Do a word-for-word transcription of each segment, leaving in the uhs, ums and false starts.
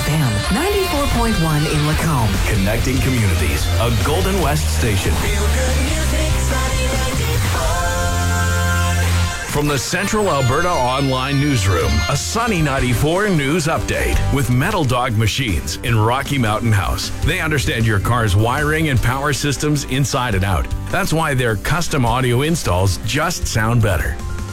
F M, ninety-four point one in Lacombe. Connecting communities, a Golden West station. From the Central Alberta Online Newsroom, a Sunny ninety-four news update with Metal Dog Machines in Rocky Mountain House. They understand your car's wiring and power systems inside and out. That's why their custom audio installs just sound better.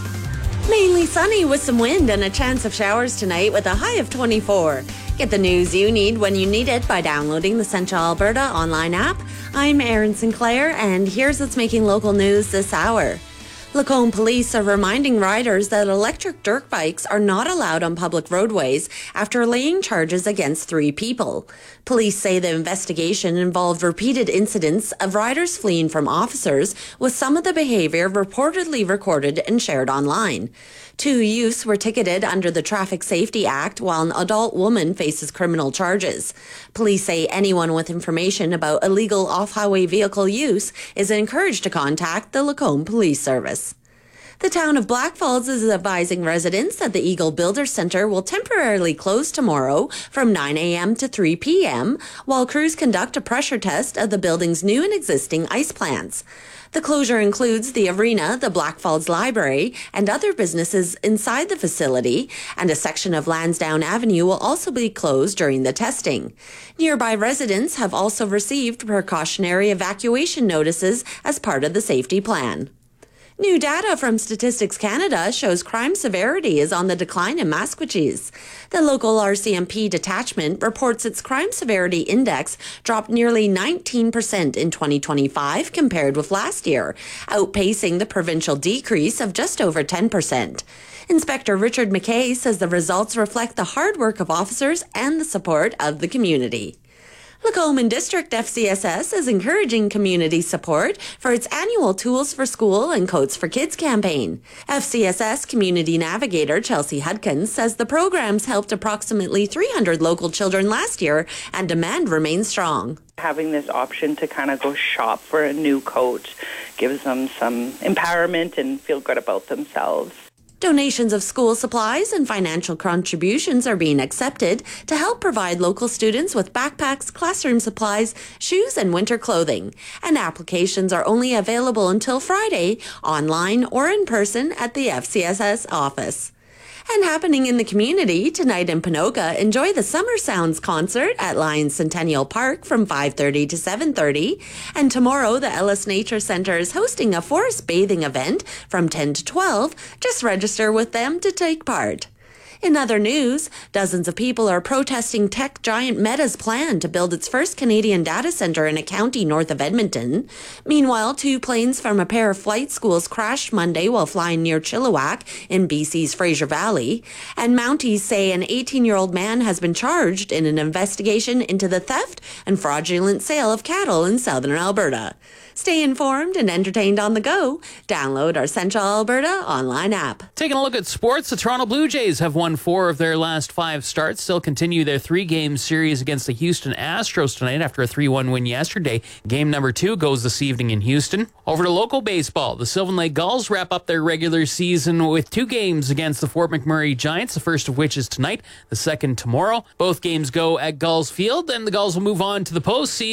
Mainly sunny with some wind and a chance of showers tonight with a high of twenty-four. Get the news you need when you need it by downloading the Central Alberta online app. I'm Erin Sinclair, and here's what's making local news this hour. Lacombe police are reminding riders that electric dirt bikes are not allowed on public roadways after laying charges against three people. Police say the investigation involved repeated incidents of riders fleeing from officers, with some of the behavior reportedly recorded and shared online. Two youths were ticketed under the Traffic Safety Act, while an adult woman faces criminal charges. Police say anyone with information about illegal off-highway vehicle use is encouraged to contact the Lacombe Police Service. The town of Blackfalds is advising residents that the Eagle Builder Centre will temporarily close tomorrow from nine a.m. to three p.m. while crews conduct a pressure test of the building's new and existing ice plants. The closure includes the arena, the Blackfalds Library, and other businesses inside the facility, and a section of Lansdowne Avenue will also be closed during the testing. Nearby residents have also received precautionary evacuation notices as part of the safety plan. New data from Statistics Canada shows crime severity is on the decline in Maskwacis. The local R C M P detachment reports its crime severity index dropped nearly nineteen percent in twenty twenty-five compared with last year, outpacing the provincial decrease of just over ten percent. Inspector Richard McKay says the results reflect the hard work of officers and the support of the community. Lacombe and District F C S S is encouraging community support for its annual Tools for School and Coats for Kids campaign. F C S S Community Navigator Chelsea Hudkins says the programs helped approximately three hundred local children last year and demand remains strong. Having this option to kind of go shop for a new coat gives them some empowerment and feel good about themselves. Donations of school supplies and financial contributions are being accepted to help provide local students with backpacks, classroom supplies, shoes, and winter clothing. And applications are only available until Friday, online or in person at the F C S S office. And happening in the community tonight in Ponoka, enjoy the Summer Sounds concert at Lions Centennial Park from five thirty to seven thirty. And tomorrow, the Ellis Nature Centre is hosting a forest bathing event from ten to twelve. Just register with them to take part. In other news, dozens of people are protesting tech giant Meta's plan to build its first Canadian data centre in a county north of Edmonton. Meanwhile, two planes from a pair of flight schools crashed Monday while flying near Chilliwack in B C's Fraser Valley. And Mounties say an eighteen-year-old man has been charged in an investigation into the theft and fraudulent sale of cattle in southern Alberta. Stay informed and entertained on the go. Download our Central Alberta online app. Taking a look at sports, the Toronto Blue Jays have won four of their last five starts. Still continue their three-game series against the Houston Astros tonight after a three one win yesterday. Game number two goes this evening in Houston. Over to local baseball, the Sylvan Lake Gulls wrap up their regular season with two games against the Fort McMurray Giants, the first of which is tonight, the second tomorrow. Both games go at Gulls Field, and the Gulls will move on to the postseason.